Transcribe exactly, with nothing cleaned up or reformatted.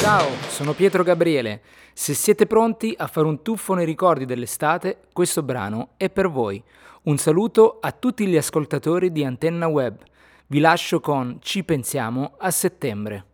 Ciao, sono Pietro Gabriele. Se siete pronti a fare un tuffo nei ricordi dell'estate, questo brano è per voi. Un saluto a tutti gli ascoltatori di Antenna Web. Vi lascio con Ci pensiamo a settembre.